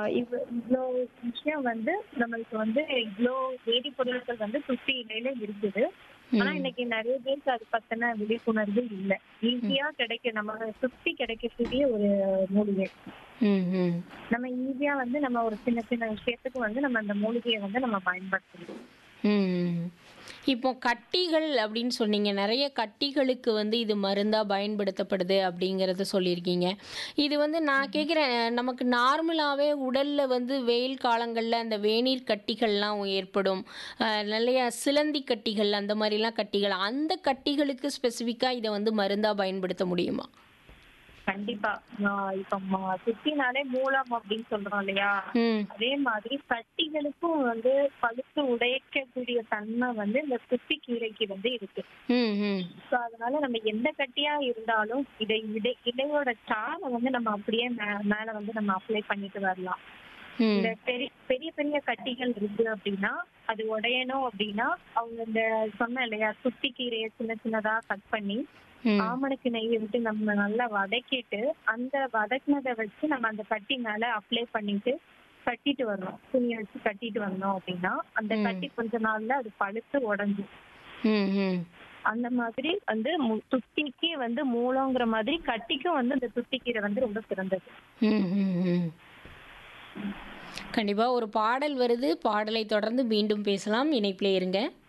இவ்வளோ விஷயம் வந்து நம்மளுக்கு வந்து இவ்வளோ வேதிப்பொருட்கள் வந்து சுத்தி இலையில இருக்குது. ஆனா ம். இன்னைக்கு நிறைய பேருக்கு அது பத்தின விழிப்புணர்வு இல்லை. ம். ஈஸியா நம்ம சுத்தி கிடைக்கக்கூடிய ஒரு மூலிகை. ம். ம். நம்ம ஈஸியா வந்து நம்ம ஒரு சின்ன சின்ன விஷயத்துக்கு வந்து நம்ம அந்த மூலிகையை வந்து நம்ம பயன்படுத்தணும். ம். இப்போ கட்டிகள் அப்படின்னு சொன்னீங்க. நெறைய கட்டிகளுக்கு வந்து இது மருந்தா பயன்படுத்தப்படுது அப்படிங்கிறத சொல்லியிருக்கீங்க. இது வந்து நான் கேட்குறேன், நமக்கு நார்மலாவே உடல்ல வந்து வெயில் காலங்கள்ல அந்த வேநீர் கட்டிகள்லாம் ஏற்படும். நெறைய சிலந்தி கட்டிகள் அந்த மாரிலாம் கட்டிகள். அந்த கட்டிகளுக்கு ஸ்பெசிஃபிக்கா இத வந்து மருந்தா பயன்படுத்த முடியுமா? கண்டிப்பா. இப்ப சுத்தினாலே மூலம் அப்படின்னு சொல்றோம் இல்லையா? ம். அதே மாதிரி கட்டிகளுக்கும் வந்து பழுத்து உடைக்கக்கூடிய தன்மை வந்து இந்த சுத்தி கீரைக்கு வந்து இருக்கு. ம். ம். ஸோ அதனால நம்ம எந்த கட்டியா இருந்தாலும் இலையோட சாறை வந்து நம்ம அப்படியே மேல வந்து நம்ம அப்ளை பண்ணிட்டு வரலாம். இந்த ம். பெரிய பெரிய பெரிய கட்டிகள் இருக்கு அப்படின்னா அது உடையணும் அப்படின்னா அவங்க இந்த சொன்ன இல்லையா சுத்தி கீரையை சின்ன சின்னதா கட் பண்ணி ம். ஆமணக்கு நெய்யை விட்டு நம்ம நல்லா வதக்கிட்டு அந்த வதக்கினதை வச்சு நம்ம அந்த கட்டி மேல அப்ளை பண்ணிட்டு கட்டிட்டு வரணும். துணியை வச்சு கட்டிட்டு வந்தோம் அப்படின்னா அந்த ம். கட்டி கொஞ்ச நாள்ல அது பழுத்து உடஞ்சும். ம். ம். அந்த மாதிரி வந்து துத்திக்கு வந்து மூலங்கிற மாதிரி கட்டிக்கும் வந்து இந்த துத்திக்கீரை வந்து ரொம்ப சிறந்தது. ம். ம். ம். கண்டிப்பா ஒரு பாடல் வருது. பாடலை தொடர்ந்து மீண்டும் பேசலாம். இணைப்பிலே இருங்க.